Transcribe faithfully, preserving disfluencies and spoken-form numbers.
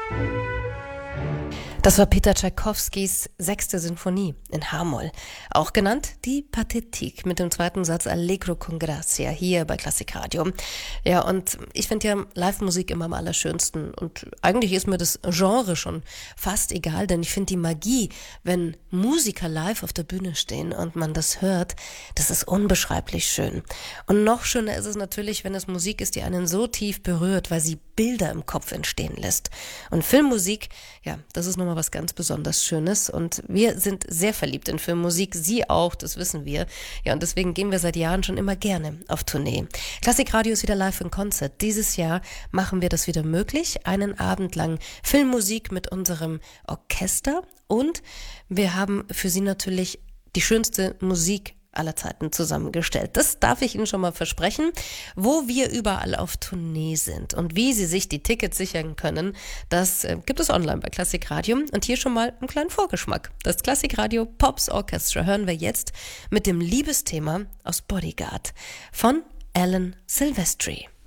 Das war Peter Tschaikowskis Sechste Sinfonie in H-Moll, auch genannt die Pathetique mit dem zweiten Satz Allegro con grazia hier bei Klassikradio. Ja, und ich finde ja Live-Musik immer am allerschönsten und eigentlich ist mir das Genre schon fast egal, denn ich finde die Magie, wenn Musiker live auf der Bühne stehen und man das hört, das ist unbeschreiblich schön. Und noch schöner ist es natürlich, wenn es Musik ist, die einen so tief berührt, weil sie Bilder im Kopf entstehen lässt. Und Filmmusik, ja, das ist nochmal was ganz besonders Schönes und wir sind sehr verliebt in Filmmusik, Sie auch, das wissen wir. Ja, und deswegen gehen wir seit Jahren schon immer gerne auf Tournee. Klassikradio ist wieder live in Konzert. Dieses Jahr machen wir das wieder möglich, einen Abend lang Filmmusik mit unserem Orchester und wir haben für Sie natürlich die schönste Musik aller Zeiten zusammengestellt. Das darf ich Ihnen schon mal versprechen. Wo wir überall auf Tournee sind und wie Sie sich die Tickets sichern können, das äh, gibt es online bei Klassikradio. Und hier schon mal einen kleinen Vorgeschmack. Das Klassikradio Pops Orchestra hören wir jetzt mit dem Liebesthema aus Bodyguard von Alan Silvestri.